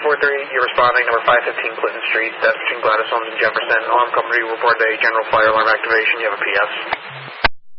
1043, you're responding, number 515 Clinton Street. That's between Gladys Holmes and Jefferson. Alarm company reported a general fire alarm activation. You have a PS.